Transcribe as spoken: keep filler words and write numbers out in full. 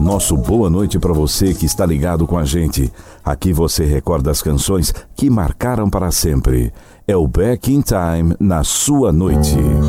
nosso boa noite para você que está ligado com a gente. Aqui você recorda as canções que marcaram para sempre. É o Back in Time na sua noite.